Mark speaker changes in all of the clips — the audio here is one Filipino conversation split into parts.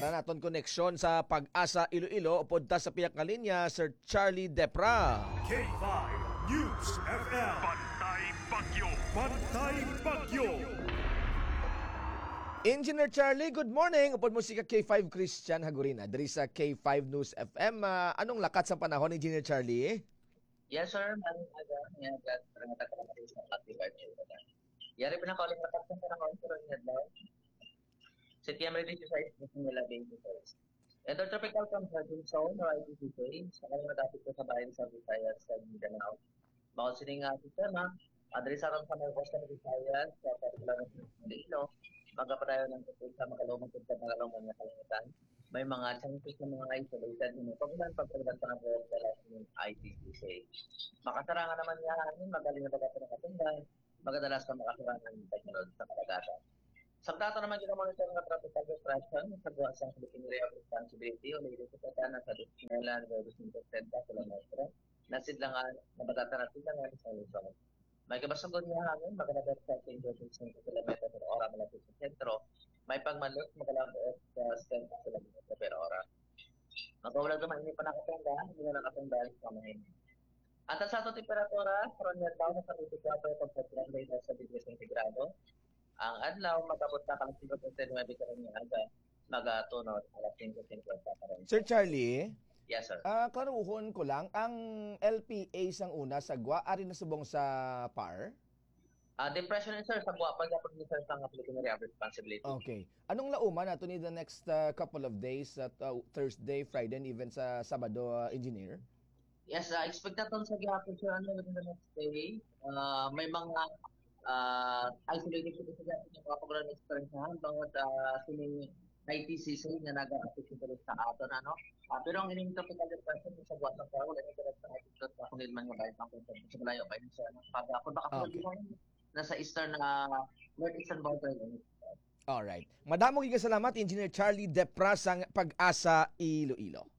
Speaker 1: Para naton koneksyon sa Pag-asa Iloilo, upod ta sa piyak nga linya, Sir Charlie Depra.
Speaker 2: K5 News FM.
Speaker 3: Bantay Bagyo.
Speaker 2: Bantay Bagyo.
Speaker 1: Engineer Charlie, good morning. Upod mo si K5 Christian Hagurina, diri sa K5 News FM. Anong lakat sa panahon, Engineer Charlie?
Speaker 4: Yes, sir. Maraming aga. Ngayon, karangata ka naman sa Active Yari pa na calling lakat sa panahon, pero ngayon daw. September 26, nila 26. Ito tropical convergence zone or ITCK, sa kanyang natapit ko sa bayan sa Visayas sa Mindanao. Mga sining sistema, adresaron sa mga costa ng Visayas, sa particular ng Iloilo, magkapadayo ng tutulog sa makalumang na kalangitan. May mga chances ng mga isolated na pagpagulan pa ng ng ITCK. Makasarangan naman niya hangin, magaling na pagkata ng katundan, magadalas na makasarangan ng technology sa kalagatan. Sa dato naman kita monitor ng tropical depression sa buwan sa Philippine Area of Responsibility o may disipatan na sa Disneyland Road 50 km na sidlangan na batatan na sidlangan sa Luzon. May kabasagod niya hangin, magkanagat sa 25 km per ora malapit sa sentro. May pagmalot, magkalabot sa 10 km per ora. Magkawala naman hindi pa nakatanda, hindi na nakatanda sa mahin. At sa ato temperatura, karon nga daw sa 24 pagkatlan sa degrees centigrado. Ang adlaw magabot na kalang 5% karon nga aga magatunod alas 5:50 pa rin.
Speaker 1: Sir Charlie?
Speaker 4: Yes, sir.
Speaker 1: Klaruhon ko lang, ang LPA sang una sa Gwa, ari na subong sa PAR?
Speaker 4: Depression is sir, sa buwa pag-apod ni sir sa Philippine Area of Responsibility.
Speaker 1: Okay. Anong lauman nato ni the next couple of days at Thursday, Friday, and even sa Sabado, Engineer?
Speaker 4: Yes, expect natin sa gihapon sir within the next day. May mga isolated ko sa dati yung mga pagkaroon experience na bawat sining ITCC na nag-apit sa aton ano. Pero ang ining tropical depression sa buwan ng Paro, wala nito sa ITCC sa kung man nga bayad ng content sa malayo pa yun sa pag-apod baka nasa eastern northeastern border.
Speaker 1: Alright. Madamong salamat, Engineer Charlie Depra sang Pag-asa Iloilo.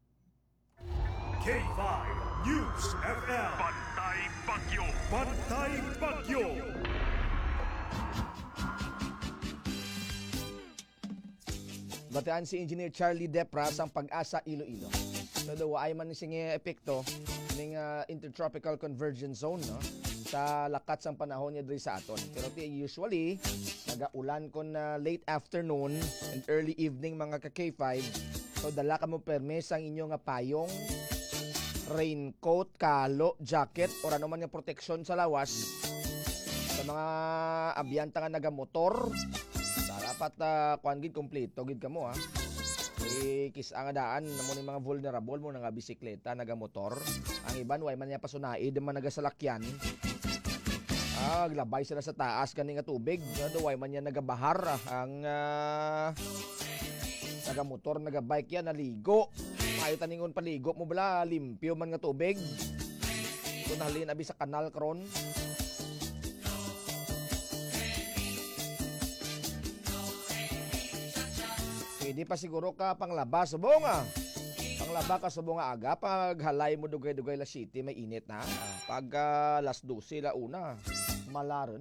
Speaker 2: K5 News FM.
Speaker 3: Bantay Bagyo.
Speaker 2: Bantay Bagyo.
Speaker 1: Bataan si Engineer Charlie Depra sang Pag-asa Iloilo. So daw ay man sing epekto ning intertropical convergence zone no sa lakat sang panahon niya diri sa aton. Pero usually nagaulan kon late afternoon and early evening mga ka-K5. So dala ka mo permes ang inyo nga payong, raincoat, kalo, jacket or ano man nga proteksyon sa lawas. Sa mga abiyanta nga nagamotor, dapat kuan gid kompleto gid kamo ha. Kis ang daan namo ni mga vulnerable mo nga bisikleta, nagamotor. Ang iban way man niya pasunai de man nagasalakyan. Glabay sila sa taas kani nga tubig. Way man niya nagabahar ang nagamotor, nagabike yan naligo. Mayo taningon paligo mo bala limpyo man nga tubig. Kung halin abi sa kanal karon. Pwede pa siguro ka panglaba subong Panglaba ka subong aga pag halay mo dugay-dugay la city may init na. Pag las 12 la una malaron